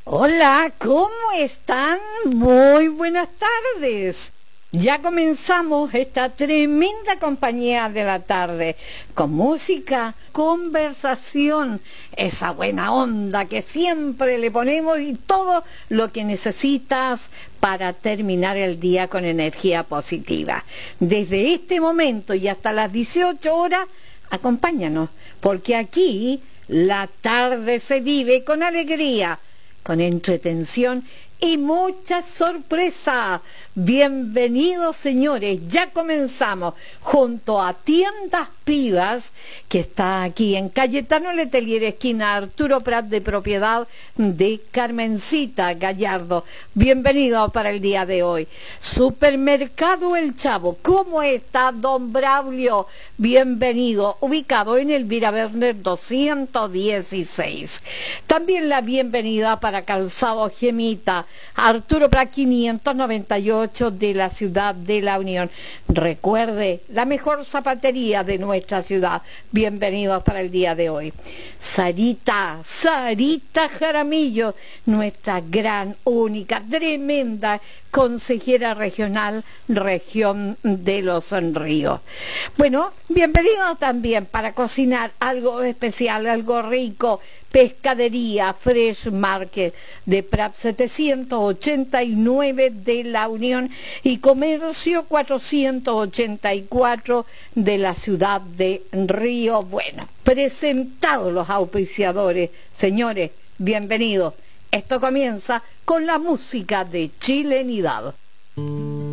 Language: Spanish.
Hola, ¿cómo están? Muy buenas tardes. Ya comenzamos esta tremenda compañía de la tarde, con música, conversación, esa buena onda que siempre le ponemos y todo lo que necesitas para terminar el día con energía positiva. Desde este momento y hasta las 18 horas, acompáñanos, porque aquí la tarde se vive con alegría, con entretención y mucha sorpresa. Bienvenidos, señores, ya comenzamos junto a Tiendas Pivas, que está aquí en Cayetano Letelier, esquina Arturo Prat, de propiedad de Carmencita Gallardo. Bienvenidos para el día de hoy. Supermercado El Chavo, ¿cómo está, don Braulio? Bienvenido, ubicado en Elvira Werner 216. También la bienvenida para Calzado Gemita, Arturo Prat 598 de la ciudad de La Unión. Recuerde, la mejor zapatería de nuestra ciudad. Bienvenidos para el día de hoy. Sarita Jaramillo, nuestra gran, única, tremenda consejera regional, región de Los Ríos. Bueno, bienvenido también para cocinar algo especial, algo rico. Pescadería Fresh Market de Prat 789 de La Unión y Comercio 484 de la ciudad de Río Bueno. Presentados los auspiciadores, señores, bienvenidos. Esto comienza con la música de chilenidad.